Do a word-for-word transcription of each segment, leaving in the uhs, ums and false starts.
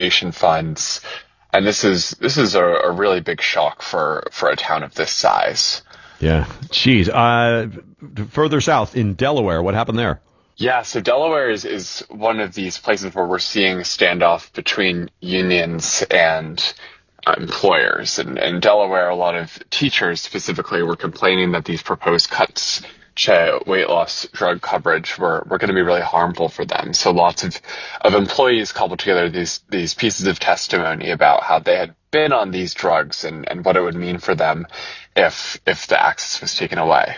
funds. And this is this is a, a really big shock for, for a town of this size. Yeah. Geez. Uh, further south in Delaware, what happened there? Yeah, so Delaware is, is one of these places where we're seeing standoff between unions and uh, employers. And in Delaware, a lot of teachers specifically were complaining that these proposed cuts to weight loss drug coverage were, were going to be really harmful for them. So lots of, of employees cobbled together these, these pieces of testimony about how they had been on these drugs and, and what it would mean for them if if the access was taken away.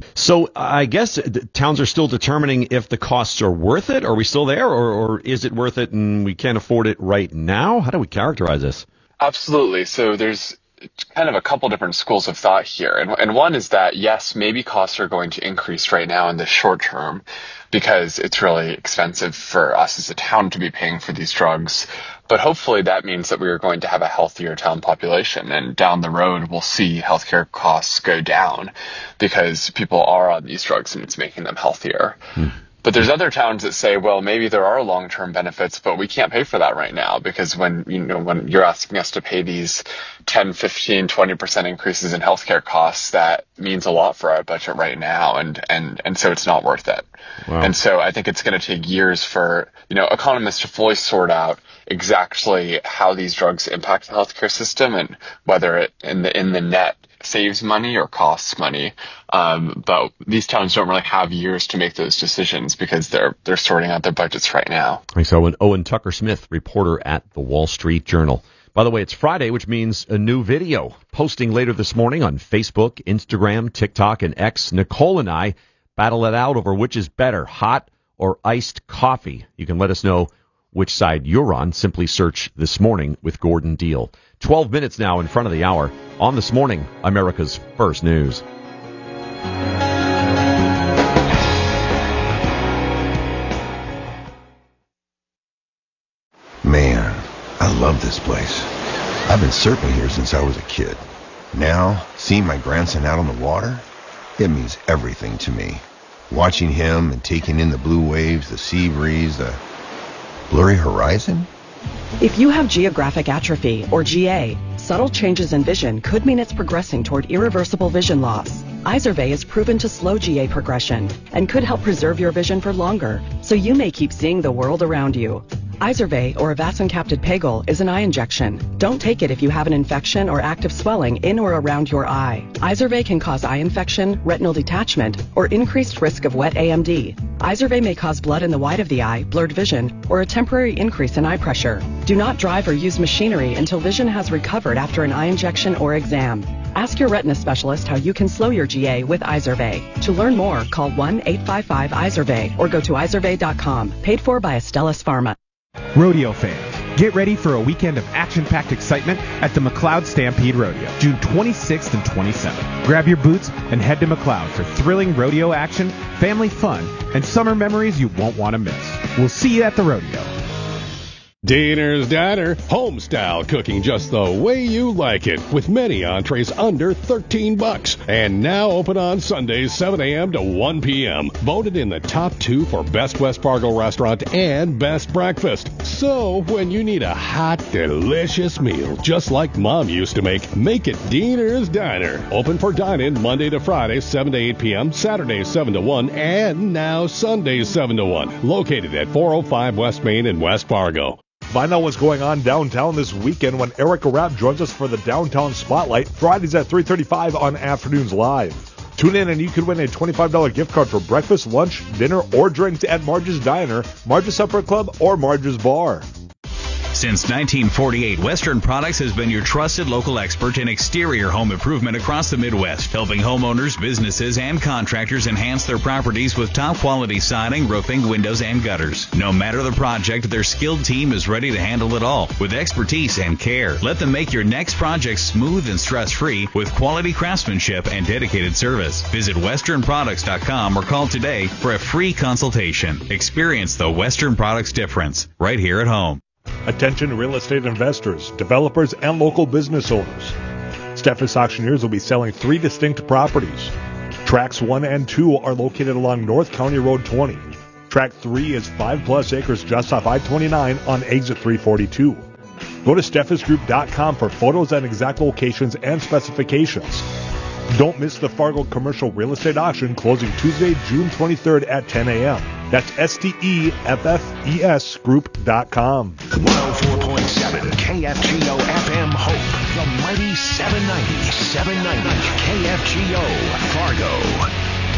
So I guess towns are still determining if the costs are worth it. Are we still there, or, or is it worth it and we can't afford it right now? How do we characterize this? Absolutely. So there's kind of a couple different schools of thought here. And, and one is that, yes, maybe costs are going to increase right now in the short term because it's really expensive for us as a town to be paying for these drugs. But hopefully that means that we are going to have a healthier town population. And down the road, we'll see healthcare costs go down because people are on these drugs and it's making them healthier. Hmm. But there's other towns that say, well, maybe there are long-term benefits, but we can't pay for that right now because when, you know, when you're asking us to pay these ten, fifteen, twenty percent increases in healthcare costs, that means a lot for our budget right now. And, and, and so it's not worth it. Wow. And so I think it's going to take years for, you know, economists to fully sort out exactly how these drugs impact the healthcare system and whether it in the, in the net saves money or costs money. Um, but these towns don't really have years to make those decisions because they're they're sorting out their budgets right now. Thanks, Owen. Owen Tucker-Smith, reporter at the Wall Street Journal. By the way, it's Friday, which means a new video posting later this morning on Facebook, Instagram, TikTok, and X. Nicole and I battle it out over which is better, hot or iced coffee. You can let us know which side you're on. Simply search This Morning with Gordon Deal. twelve minutes now in front of the hour on This Morning, America's First News. Man, I love this place. I've been surfing here since I was a kid. Now, seeing my grandson out on the water, it means everything to me. Watching him and taking in the blue waves, the sea breeze, the blurry horizon. If you have geographic atrophy, or G A, subtle changes in vision could mean it's progressing toward irreversible vision loss. Izervay is proven to slow G A progression and could help preserve your vision for longer, so you may keep seeing the world around you. Izervay, or avacincaptad pegol, is an eye injection. Don't take it if you have an infection or active swelling in or around your eye. Izervay can cause eye infection, retinal detachment, or increased risk of wet A M D. Izervay may cause blood in the white of the eye, blurred vision, or a temporary increase in eye pressure. Do not drive or use machinery until vision has recovered after an eye injection or exam. Ask your retina specialist how you can slow your G A with Izervay. To learn more, call one eight five five Izervay or go to izervay dot com. Paid for by Astellas Pharma. Rodeo fans, get ready for a weekend of action-packed excitement at the McLeod Stampede Rodeo, June twenty-sixth and twenty-seventh. Grab your boots and head to McLeod for thrilling rodeo action, family fun, and summer memories you won't want to miss. We'll see you at the rodeo. Diener's Diner, home-style cooking just the way you like it, with many entrees under thirteen bucks. And now open on Sundays, seven a.m. to one p.m. Voted in the top two for Best West Fargo Restaurant and Best Breakfast. So, when you need a hot, delicious meal, just like Mom used to make, make it Diener's Diner. Open for dine-in Monday to Friday, seven to eight p.m., Saturdays, seven to one, and now Sundays, seven to one. Located at four oh five West Main in West Fargo. Find out what's going on downtown this weekend when Erica Rapp joins us for the Downtown Spotlight, Fridays at three thirty-five on Afternoons Live. Tune in and you could win a twenty-five dollars gift card for breakfast, lunch, dinner, or drinks at Marge's Diner, Marge's Supper Club, or Marge's Bar. Since nineteen forty-eight, Western Products has been your trusted local expert in exterior home improvement across the Midwest, helping homeowners, businesses, and contractors enhance their properties with top-quality siding, roofing, windows, and gutters. No matter the project, their skilled team is ready to handle it all with expertise and care. Let them make your next project smooth and stress-free with quality craftsmanship and dedicated service. Visit western products dot com or call today for a free consultation. Experience the Western Products difference right here at home. Attention real estate investors, developers, and local business owners. Steffes Auctioneers will be selling three distinct properties. Tracks one and two are located along North County Road twenty. Track three is five plus acres just off I twenty-nine on exit three forty-two. Go to steffes group dot com for photos and exact locations and specifications. Don't miss the Fargo Commercial Real Estate Auction closing Tuesday, June twenty-third at ten a.m. That's S T E F F E S group dot com. one oh four point seven K F G O F M Hope, the mighty seven ninety, seven ninety K F G O Fargo.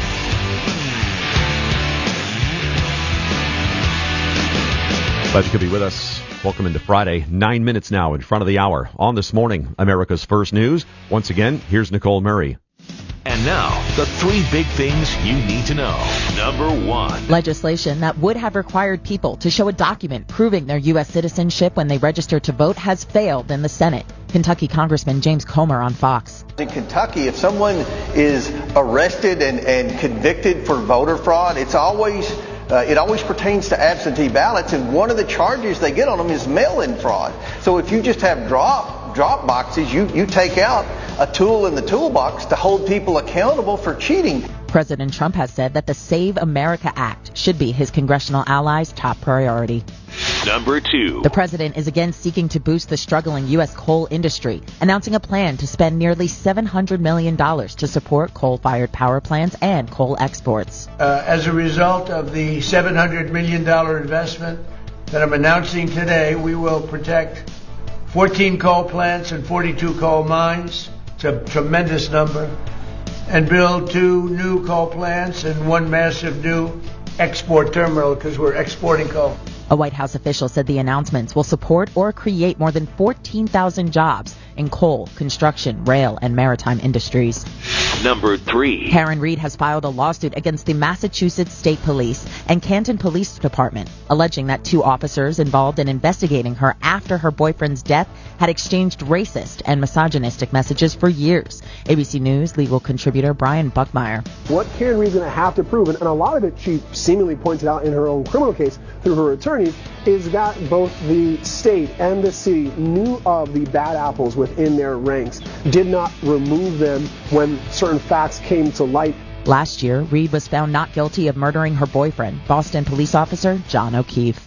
Glad you could be with us. Welcome into Friday. Nine minutes now in front of the hour. On this morning, America's First News. Once again, here's Nicole Murray. And now, the three big things you need to know. Number one. Legislation that would have required people to show a document proving their U S citizenship when they register to vote has failed in the Senate. Kentucky Congressman James Comer on Fox. In Kentucky, if someone is arrested and, and convicted for voter fraud, it's always... Uh, it always pertains to absentee ballots, and one of the charges they get on them is mail-in fraud. So if you just have drop drop boxes, you, you take out a tool in the toolbox to hold people accountable for cheating. President Trump has said that the Save America Act should be his congressional allies' top priority. Number two. The president is again seeking to boost the struggling U S coal industry, announcing a plan to spend nearly seven hundred million dollars to support coal-fired power plants and coal exports. Uh, as a result of the seven hundred million dollars investment that I'm announcing today, we will protect fourteen coal plants and forty-two coal mines. It's a tremendous number. And build two new coal plants and one massive new export terminal because we're exporting coal. A White House official said the announcements will support or create more than fourteen thousand jobs in coal, construction, rail, and maritime industries. Number three. Karen Reed has filed a lawsuit against the Massachusetts State Police and Canton Police Department, alleging that two officers involved in investigating her after her boyfriend's death had exchanged racist and misogynistic messages for years. A B C News legal contributor Brian Buckmeyer. What Karen Reed's going to have to prove, and a lot of it she seemingly pointed out in her own criminal case through her attorney, is that both the state and the city knew of the bad apples within their ranks, did not remove them when certain facts came to light. Last year, Reed was found not guilty of murdering her boyfriend, Boston police officer John O'Keefe.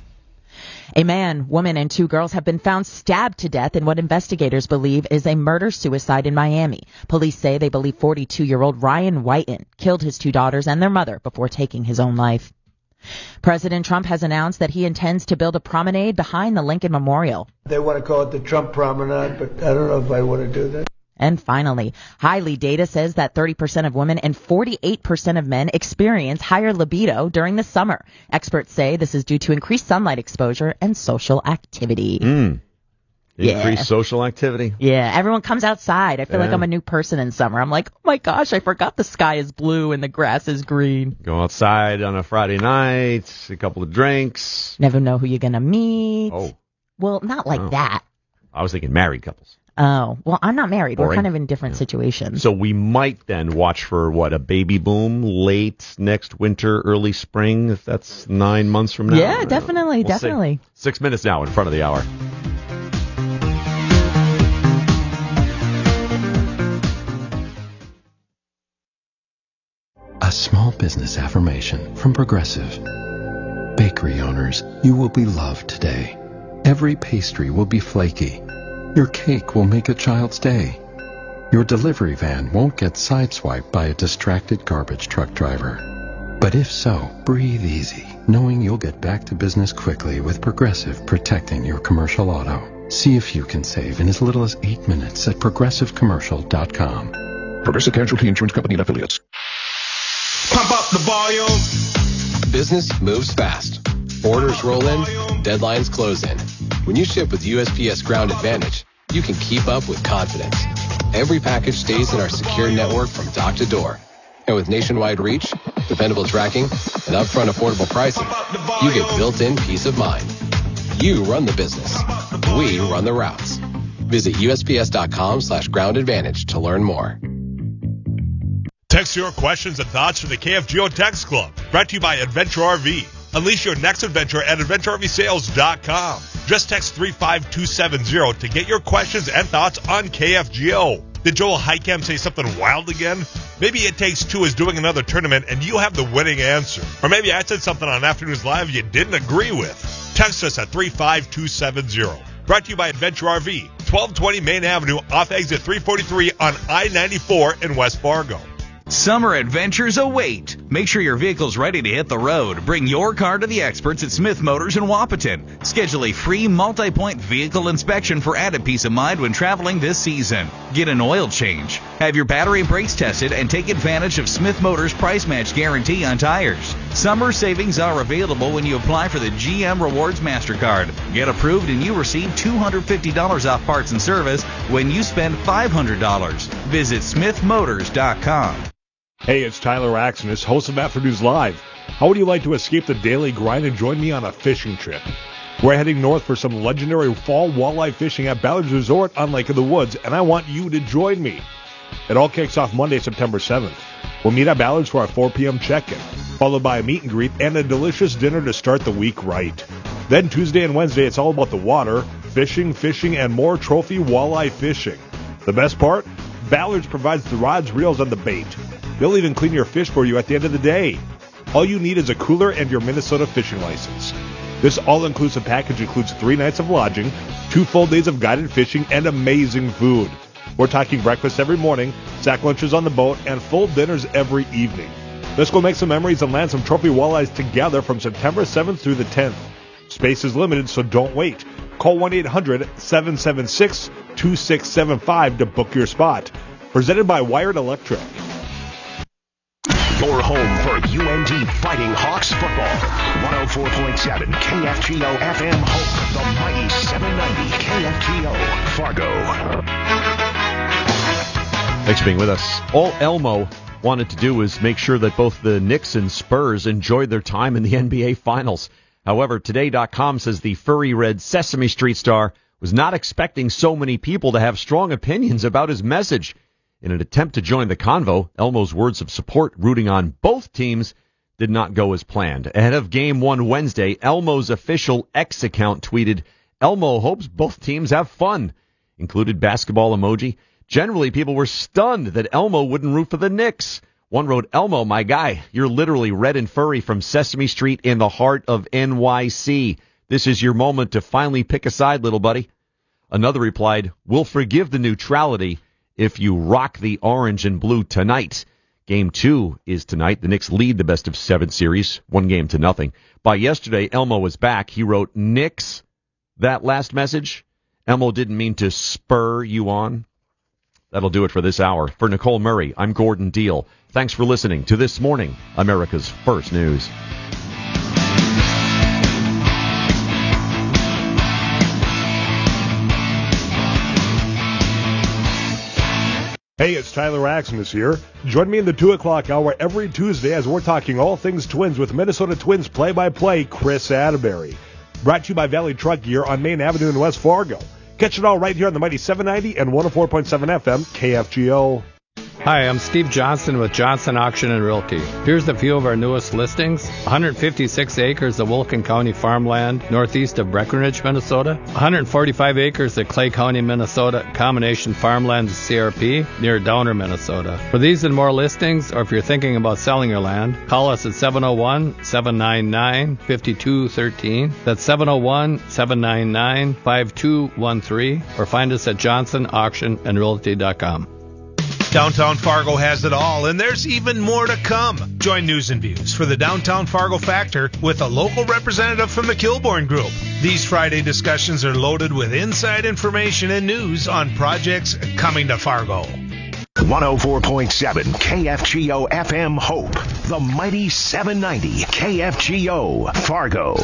A man, woman, and two girls have been found stabbed to death in what investigators believe is a murder-suicide in Miami. Police say they believe forty-two-year-old Ryan Whiten killed his two daughters and their mother before taking his own life. President Trump has announced that he intends to build a promenade behind the Lincoln Memorial. They want to call it the Trump Promenade, but I don't know if I want to do that. And finally, Hiley data says that thirty percent of women and forty-eight percent of men experience higher libido during the summer. Experts say this is due to increased sunlight exposure and social activity. Mm. Increased yeah. social activity. Yeah, everyone comes outside. I feel yeah. like I'm a new person in summer. I'm like, oh my gosh, I forgot the sky is blue and the grass is green. Go outside on a Friday night, a couple of drinks. Never know who you're going to meet. Oh. Well, not like oh. that. I was thinking married couples. Oh, well, I'm not married. Boring. We're kind of in different yeah. situations. So we might then watch for, what, a baby boom late next winter, early spring, if that's nine months from now? Yeah, definitely, we'll definitely. See. Six minutes now in front of the hour. A small business affirmation from Progressive. Bakery owners, you will be loved today. Every pastry will be flaky. Your cake will make a child's day. Your delivery van won't get sideswiped by a distracted garbage truck driver. But if so, breathe easy, knowing you'll get back to business quickly with Progressive protecting your commercial auto. See if you can save in as little as eight minutes at progressive commercial dot com. Progressive Casualty Insurance Company and affiliates. Pump up the volume. Business moves fast. Orders roll in, deadlines close in. When you ship with U S P S Ground Advantage, you can keep up with confidence. Every package stays in our secure network from dock to door. And with nationwide reach, dependable tracking, and upfront affordable pricing, you get built-in peace of mind. You run the business. We run the routes. Visit U S P S dot com slash ground advantage to learn more. Text your questions and thoughts to the K F G O Text Club. Brought to you by Adventure R V. Unleash your next adventure at adventure r v sales dot com. Just text three five two seven zero to get your questions and thoughts on K F G O. Did Joel Heitkamp say something wild again? Maybe It Takes Two is doing another tournament and you have the winning answer. Or maybe I said something on Afternoons Live you didn't agree with. Text us at three five two seven zero. Brought to you by Adventure R V, twelve twenty Main Avenue off exit three forty-three on I ninety-four in West Fargo. Summer adventures await. Make sure your vehicle's ready to hit the road. Bring your car to the experts at Smith Motors in Wapaton. Schedule a free multi-point vehicle inspection for added peace of mind when traveling this season. Get an oil change. Have your battery and brakes tested and take advantage of Smith Motors price match guarantee on tires. Summer savings are available when you apply for the G M Rewards MasterCard. Get approved and you receive two hundred fifty dollars off parts and service when you spend five hundred dollars. Visit smith motors dot com. Hey, it's Tyler Axonis, host of Afternoons Live. How would you like to escape the daily grind and join me on a fishing trip? We're heading north for some legendary fall walleye fishing at Ballard's Resort on Lake of the Woods, and I want you to join me. It all kicks off Monday, September seventh. We'll meet at Ballard's for our four p.m. check-in, followed by a meet and greet and a delicious dinner to start the week right. Then Tuesday and Wednesday, it's all about the water, fishing, fishing, and more trophy walleye fishing. The best part? Ballard's provides the rods, reels, and the bait. They'll even clean your fish for you at the end of the day. All you need is a cooler and your Minnesota fishing license. This all-inclusive package includes three nights of lodging, two full days of guided fishing, and amazing food. We're talking breakfast every morning, sack lunches on the boat, and full dinners every evening. Let's go make some memories and land some trophy walleyes together from September seventh through the tenth. Space is limited, so don't wait. Call one eight hundred seven seven six two six seven five to book your spot. Presented by Wired Electric. Your home for U N T Fighting Hawks football. one oh four point seven K F G O F M Hope, the mighty seven ninety K F G O Fargo. Thanks for being with us. All Elmo wanted to do was make sure that both the Knicks and Spurs enjoyed their time in the N B A Finals. However, Today dot com says the furry red Sesame Street star was not expecting so many people to have strong opinions about his message. In an attempt to join the convo, Elmo's words of support rooting on both teams did not go as planned. Ahead of Game one Wednesday, Elmo's official X account tweeted, "Elmo hopes both teams have fun," included basketball emoji. Generally, people were stunned that Elmo wouldn't root for the Knicks. One wrote, "Elmo, my guy, you're literally red and furry from Sesame Street in the heart of N Y C. This is your moment to finally pick a side, little buddy." Another replied, "We'll forgive the neutrality if you rock the orange and blue tonight." Game two is tonight. The Knicks lead the best of seven series, one game to nothing. By yesterday, Elmo was back. He wrote, "Knicks, that last message, Elmo didn't mean to spur you on." That'll do it for this hour. For Nicole Murray, I'm Gordon Deal. Thanks for listening to This Morning, America's First News. Hey, it's Tyler Axonis here. Join me in the two o'clock hour every Tuesday as we're talking all things Twins with Minnesota Twins play-by-play Chris Atterbury. Brought to you by Valley Truck Gear on Main Avenue in West Fargo. Catch it all right here on the mighty seven ninety and one oh four point seven F M K F G O. Hi, I'm Steve Johnson with Johnson Auction and Realty. Here's a few of our newest listings. one hundred fifty-six acres of Wilkin County farmland northeast of Breckenridge, Minnesota. one hundred forty-five acres of Clay County, Minnesota combination farmland C R P near Downer, Minnesota. For these and more listings, or if you're thinking about selling your land, call us at seven oh one, seven nine nine, five two one three. That's seven oh one, seven nine nine, five two one three, or find us at johnson auction and realty dot com. Downtown Fargo has it all, and there's even more to come. Join News and Views for the Downtown Fargo Factor with a local representative from the Kilbourne Group. These Friday discussions are loaded with inside information and news on projects coming to Fargo. one oh four point seven K F G O F M Hope, the mighty seven ninety K F G O Fargo.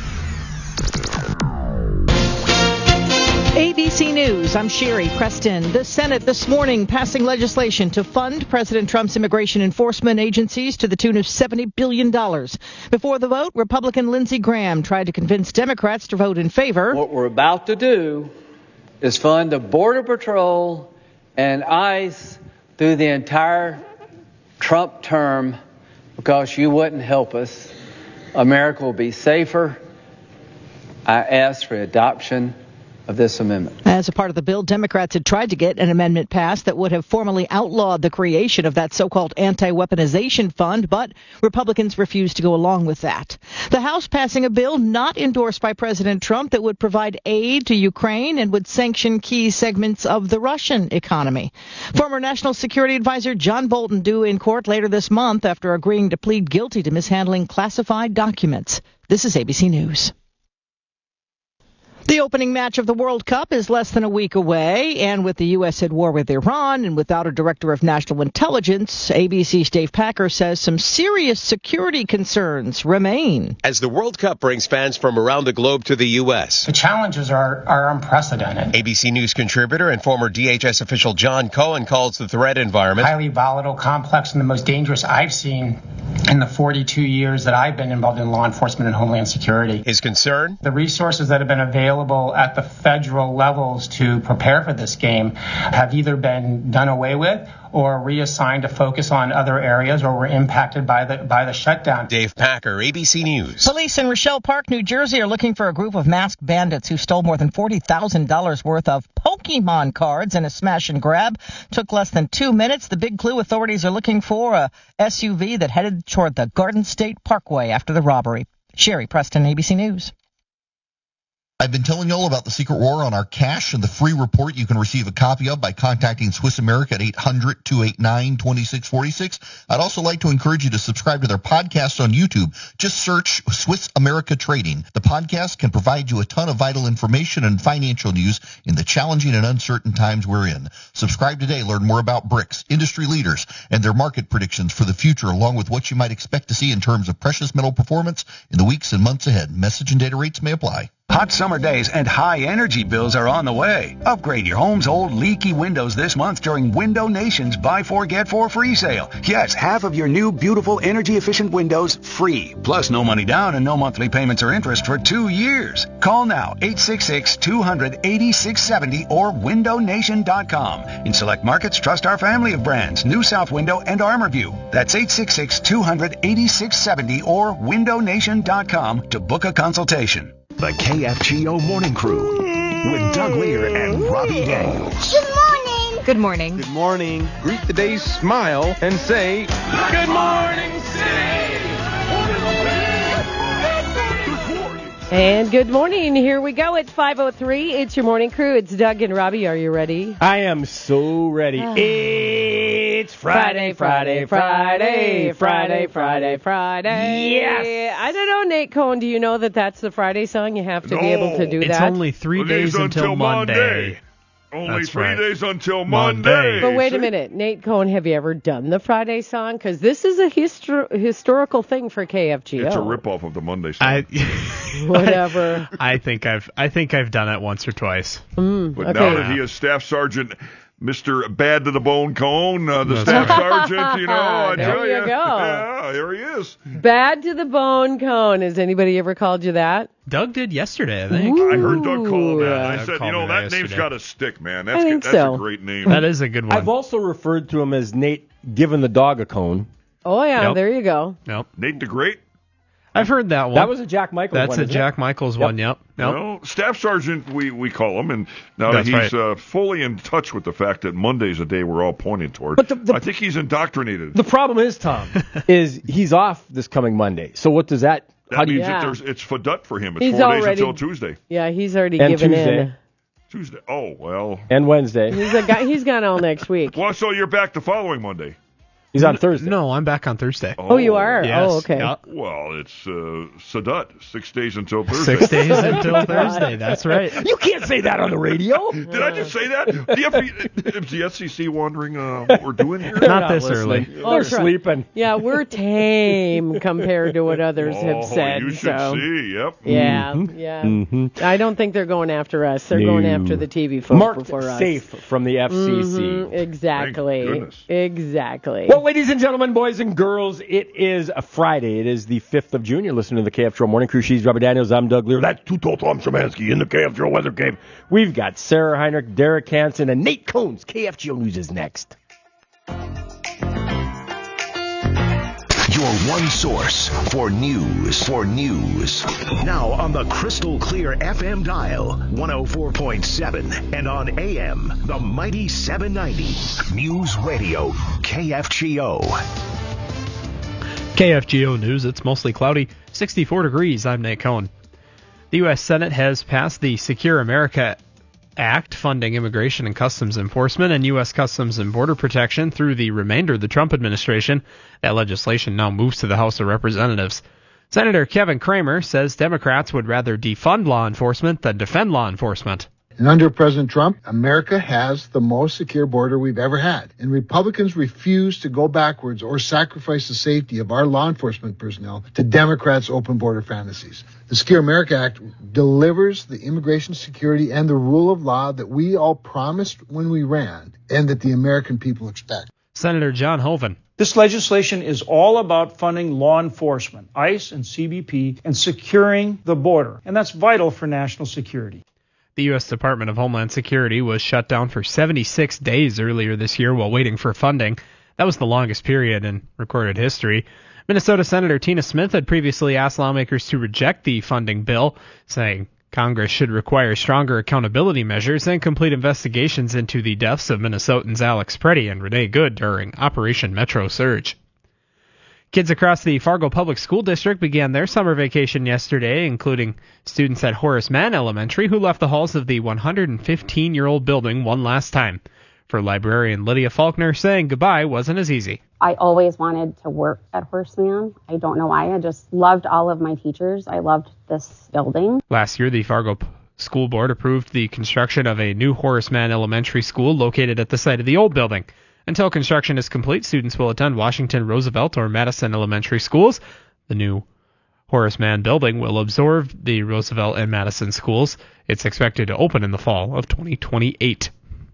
A B C News, I'm Sherry Preston. The Senate this morning passing legislation to fund President Trump's immigration enforcement agencies to the tune of seventy billion dollars. Before the vote, Republican Lindsey Graham tried to convince Democrats to vote in favor. What we're about to do is fund the Border Patrol and ICE through the entire Trump term because you wouldn't help us. America will be safer. I asked for adoption of this amendment. As a part of the bill, Democrats had tried to get an amendment passed that would have formally outlawed the creation of that so-called anti-weaponization fund, but Republicans refused to go along with that. The House passing a bill not endorsed by President Trump that would provide aid to Ukraine and would sanction key segments of the Russian economy. Former National Security Advisor John Bolton due in court later this month after agreeing to plead guilty to mishandling classified documents. This is A B C News. The opening match of the World Cup is less than a week away, and with the U S at war with Iran and without a director of national intelligence, A B C's Dave Packer says some serious security concerns remain. As the World Cup brings fans from around the globe to the U S, the challenges are, are unprecedented. A B C News contributor and former D H S official John Cohen calls the threat environment highly volatile, complex, and the most dangerous I've seen in the forty-two years that I've been involved in law enforcement and homeland security. His concern? The resources that have been available at the federal levels to prepare for this game have either been done away with or reassigned to focus on other areas or were impacted by the by the shutdown. Dave Packer, A B C News. Police in Rochelle Park, New Jersey are looking for a group of masked bandits who stole more than forty thousand dollars worth of Pokemon cards in a smash and grab. Took less than two minutes. The big clue, authorities are looking for a S U V that headed toward the Garden State Parkway after the robbery. Sherry Preston, A B C News. I've been telling you all about the secret war on our cash and the free report you can receive a copy of by contacting Swiss America at eight hundred, two eight nine, two six four six. I'd also like to encourage you to subscribe to their podcast on YouTube. Just search Swiss America Trading. The podcast can provide you a ton of vital information and financial news in the challenging and uncertain times we're in. Subscribe today. Learn more about BRICS, industry leaders, and their market predictions for the future, along with what you might expect to see in terms of precious metal performance in the weeks and months ahead. Message and data rates may apply. Hot summer days and high energy bills are on the way. Upgrade your home's old leaky windows this month during Window Nation's Buy Four Get Four free sale. Yes, half of your new beautiful energy efficient windows free. Plus no money down and no monthly payments or interest for two years. Call now, eight six six, two hundred, eighty-six seventy or window nation dot com. In select markets, trust our family of brands, New South Window and ArmorView. That's eight six six, two hundred, eighty-six seventy or window nation dot com to book a consultation. The K F G O Morning Crew with Doug Lear and Robbie Daniels. Good morning. Good morning. Good morning. Greet the day, smile, and say, Good morning, City. And good morning. Here we go. It's five oh three. It's your morning crew. It's Doug and Robbie. Are you ready? I am so ready. It's Friday, Friday, Friday, Friday, Friday, Friday. Yes. I don't know, Nate Cohn. Do you know that that's the Friday song? You have to no, be able to do it's that. It's only three days, days until, until Monday. Monday. Only That's three right. days until Monday. Monday. But wait a minute, Nate Cohn, have you ever done the Friday song? Because this is a histor- historical thing for K F G O. It's a ripoff of the Monday song. I, Whatever. I think I've I think I've done it once or twice. Mm, but okay. now that he is Staff Sergeant Mister Bad to the Bone Cohn, uh, the Staff Sergeant, you know, I there tell you you. go. Yeah, there he is. Bad to the Bone Cohn. Has anybody ever called you that? Doug did yesterday, I think. Ooh. I heard Doug call him that. I Doug said, you know, that name's got to stick, man. That's, I think that's so. a great name. That is a good one. I've also referred to him as Nate giving the dog a cone. Oh, yeah, Nope. there you go. Nope. Nate the Great. I've heard that one. That was a Jack Michaels That's one. a isn't Jack it? Michaels Yep. one, yep. Yep. Well, Staff Sergeant, we, we call him, and now That's that he's right. uh, fully in touch with the fact that Monday's a day we're all pointing toward. But the- the- I think he's indoctrinated. The problem is, Tom, is he's off this coming Monday. So what does that? That how do you? means Yeah. that there's, it's fadut for him. It's He's four already- days until Tuesday. Yeah, he's already And given Tuesday. in. Tuesday. Oh, well. And Wednesday. He's a guy, he's gone all next week. Well, so you're back the following Monday. He's on Thursday. No, I'm back on Thursday. Oh, you are? Yes. Oh, okay. Yep. Well, it's uh, Sadut, six days until Thursday. Six days until Thursday. That's right. You can't say that on the radio. Did I just say that? The F- is the S E C wondering uh, what we're doing here? Not this listening. early. Oh, They're sure. sleeping. Yeah, we're tame compared to what others Oh, have said. you should so. see. Yep. Yeah, Mhm. yeah. Mm-hmm. I don't think they're going after us. They're No. going after the T V folks Marked before us. safe from the F C C. Mhm, exactly. Thank goodness. Exactly. Well, ladies and gentlemen, boys and girls, it is a Friday. It is the fifth of June. You're listening to the K F G O Morning Crew. She's Robbie Daniels. I'm Doug Lear. That's Tuto Tom Szymanski in the K F G O Weather Cave. We've got Sarah Heinrich, Derek Hansen, and Nate Combs. K F G O News is next. Your one source for news. For news. Now on the crystal clear F M dial, one oh four point seven, and on A M, the mighty seven ninety. News Radio, K F G O. K F G O News, it's mostly cloudy, sixty-four degrees. I'm Nate Cohn. The U S Senate has passed the Secure America Act, funding immigration and customs enforcement and U S Customs and Border Protection through the remainder of the Trump administration. That legislation now moves to the House of Representatives. Senator Kevin Cramer says Democrats would rather defund law enforcement than defend law enforcement. And under President Trump, America has the most secure border we've ever had. And Republicans refuse to go backwards or sacrifice the safety of our law enforcement personnel to Democrats' open border fantasies. The Secure America Act delivers the immigration security and the rule of law that we all promised when we ran and that the American people expect. Senator John Hoeven. This legislation is all about funding law enforcement, ICE and C B P, and securing the border. And that's vital for national security. The U S Department of Homeland Security was shut down for seventy-six days earlier this year while waiting for funding. That was the longest period in recorded history. Minnesota Senator Tina Smith had previously asked lawmakers to reject the funding bill, saying Congress should require stronger accountability measures and complete investigations into the deaths of Minnesotans Alex Preddy and Renee Good during Operation Metro Surge. Kids across the Fargo Public School District began their summer vacation yesterday, including students at Horace Mann Elementary who left the halls of the one hundred fifteen-year-old building one last time. For librarian Lydia Faulkner, saying goodbye wasn't as easy. I always wanted to work at Horace Mann. I don't know why. I just loved all of my teachers. I loved this building. Last year, the Fargo School Board approved the construction of a new Horace Mann Elementary School located at the site of the old building. Until construction is complete, students will attend Washington, Roosevelt, or Madison elementary schools. The new Horace Mann building will absorb the Roosevelt and Madison schools. It's expected to open in the fall of twenty twenty-eight.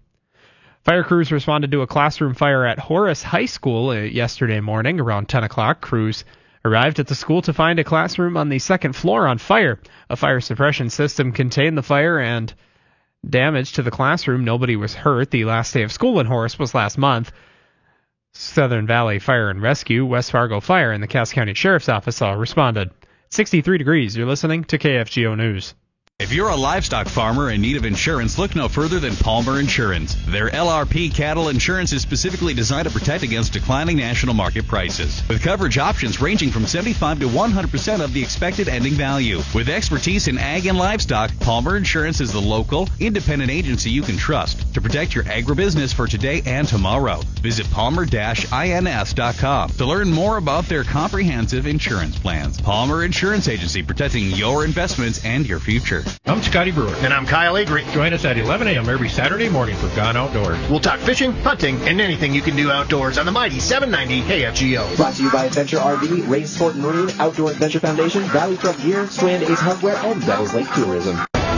Fire crews responded to a classroom fire at Horace High School yesterday morning around ten o'clock. Crews arrived at the school to find a classroom on the second floor on fire. A fire suppression system contained the fire and damage to the classroom. Nobody was hurt. The last day of school in Horace was last month. Southern Valley Fire and Rescue, West Fargo Fire, and the Cass County Sheriff's Office all responded. sixty-three degrees. You're listening to K F G O News. If you're a livestock farmer in need of insurance, look no further than Palmer Insurance. Their L R P cattle insurance is specifically designed to protect against declining national market prices, with coverage options ranging from seventy-five to one hundred percent of the expected ending value. With expertise in ag and livestock, Palmer Insurance is the local, independent agency you can trust to protect your agribusiness for today and tomorrow. Visit palmer dash ins dot com to learn more about their comprehensive insurance plans. Palmer Insurance Agency, protecting your investments and your future. I'm Scotty Brewer. And I'm Kyle Avery. Join us at eleven a.m. every Saturday morning for Gone Outdoors. We'll talk fishing, hunting, and anything you can do outdoors on the mighty seven ninety K F G O. Brought to you by Adventure R V, Ray Sport and Marine, Outdoor Adventure Foundation, Valley Truck Gear, Strand Ace Hardware, and Bells Lake Tourism.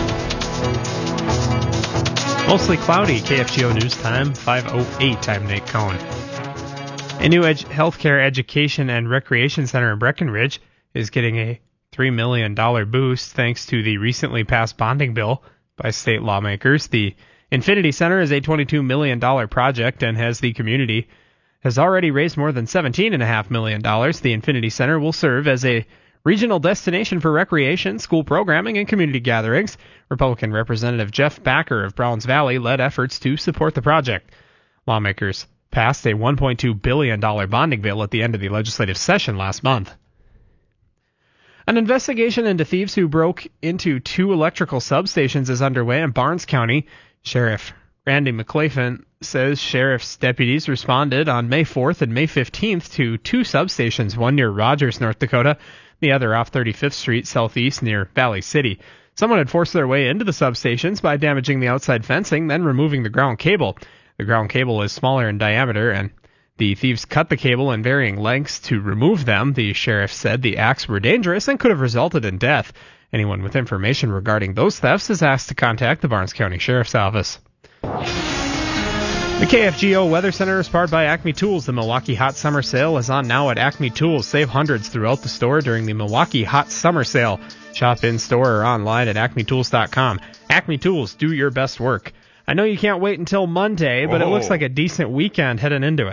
Mostly cloudy. K F G O News Time, five oh eight. I'm Nate Cohn. A new ed- healthcare education and recreation center in Breckenridge is getting a three million dollars boost thanks to the recently passed bonding bill by state lawmakers. The Infinity Center is a twenty-two million dollars project and has the community has already raised more than seventeen point five million dollars. The Infinity Center will serve as a regional destination for recreation, school programming, and community gatherings. Republican Representative Jeff Backer of Browns Valley led efforts to support the project. Lawmakers passed a one point two billion dollars bonding bill at the end of the legislative session last month. An investigation into thieves who broke into two electrical substations is underway in Barnes County. Sheriff Randy McClafin says sheriff's deputies responded on May fourth and May fifteenth to two substations, one near Rogers, North Dakota, the other off thirty-fifth Street southeast near Valley City. Someone had forced their way into the substations by damaging the outside fencing, then removing the ground cable. The ground cable is smaller in diameter, and the thieves cut the cable in varying lengths to remove them. The sheriff said the acts were dangerous and could have resulted in death. Anyone with information regarding those thefts is asked to contact the Barnes County Sheriff's Office. The K F G O Weather Center is powered by Acme Tools. The Milwaukee Hot Summer Sale is on now at Acme Tools. Save hundreds throughout the store during the Milwaukee Hot Summer Sale. Shop in-store or online at acme tools dot com. Acme Tools, do your best work. I know you can't wait until Monday, but oh. It looks like a decent weekend heading into it.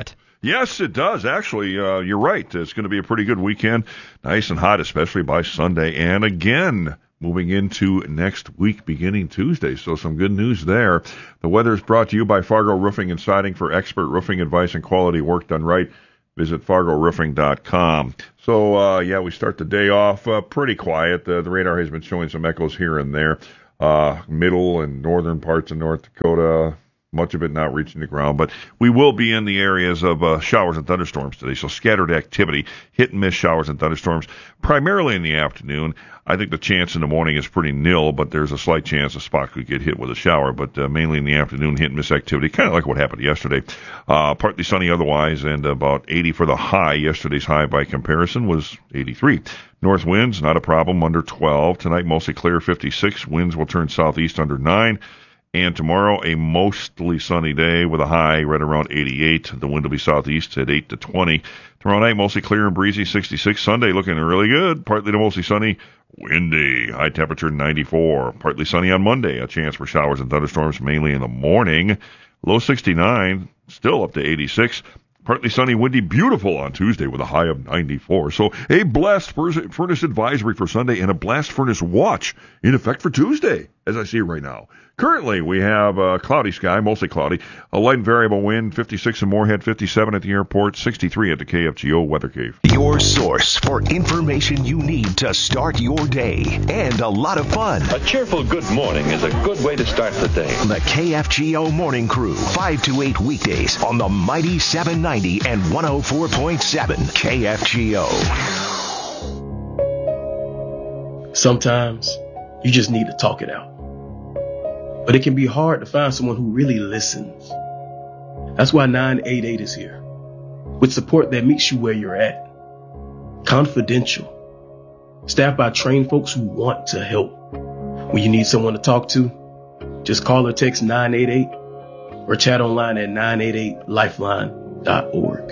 Yes, it does. Actually, uh, you're right. It's going to be a pretty good weekend. Nice and hot, especially by Sunday. And again, moving into next week, beginning Tuesday. So some good news there. The weather is brought to you by Fargo Roofing and Siding. For expert roofing advice and quality work done right, visit fargo roofing dot com. So, uh, yeah, we start the day off uh, pretty quiet. Uh, the radar has been showing some echoes here and there. Uh, middle and northern parts of North Dakota, much of it not reaching the ground, but we will be in the areas of uh, showers and thunderstorms today. So scattered activity, hit and miss showers and thunderstorms, primarily in the afternoon. I think the chance in the morning is pretty nil, but there's a slight chance a spot could get hit with a shower, but uh, mainly in the afternoon, hit and miss activity, kind of like what happened yesterday. Uh, partly sunny otherwise, and about eighty for the high. Yesterday's high by comparison was eighty-three. North winds, not a problem, under twelve. Tonight, mostly clear, fifty-six. Winds will turn southeast under nine. And tomorrow, a mostly sunny day with a high right around eighty-eight. The wind will be southeast at eight to twenty. Tomorrow night, mostly clear and breezy, sixty-six. Sunday looking really good. Partly to mostly sunny, windy. High temperature, ninety-four. Partly sunny on Monday. A chance for showers and thunderstorms, mainly in the morning. Low sixty-nine, still up to eighty-six. Partly sunny, windy, beautiful on Tuesday with a high of ninety-four. So a blast furnace advisory for Sunday and a blast furnace watch in effect for Tuesday, as I see it right now. Currently, we have a cloudy sky, mostly cloudy, a light and variable wind, fifty-six in Moorhead, fifty-seven at the airport, sixty-three at the K F G O Weather Cave. Your source for information you need to start your day and a lot of fun. A cheerful good morning is a good way to start the day. The K F G O Morning Crew, five to eight weekdays on the mighty seven ninety and one oh four point seven K F G O. Sometimes you just need to talk it out. But it can be hard to find someone who really listens. That's why nine eight eight is here, with support that meets you where you're at. Confidential. Staffed by trained folks who want to help. When you need someone to talk to, just call or text nine eight eight or chat online at nine eight eight lifeline dot org.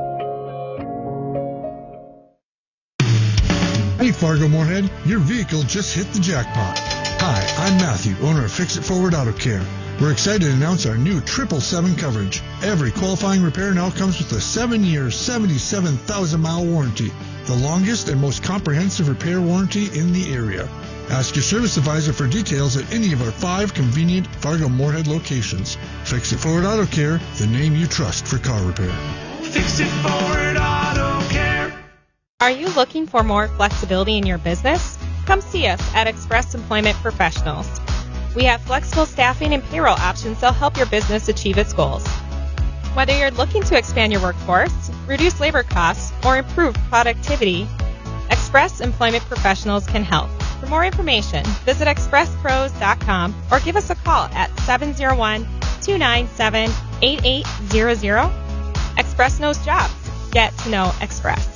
Hey Fargo Moorhead, your vehicle just hit the jackpot. Hi, I'm Matthew, owner of Fix It Forward Auto Care. We're excited to announce our new triple seven coverage. Every qualifying repair now comes with a seven-year, seventy-seven thousand mile warranty, the longest and most comprehensive repair warranty in the area. Ask your service advisor for details at any of our five convenient Fargo Moorhead locations. Fix It Forward Auto Care, the name you trust for car repair. Fix It Forward Auto Care. Are you looking for more flexibility in your business? Come see us at Express Employment Professionals. We have flexible staffing and payroll options that'll help your business achieve its goals. Whether you're looking to expand your workforce, reduce labor costs, or improve productivity, Express Employment Professionals can help. For more information, visit express pros dot com or give us a call at seven oh one, two nine seven, eight eight zero zero. Express knows jobs. Get to know Express.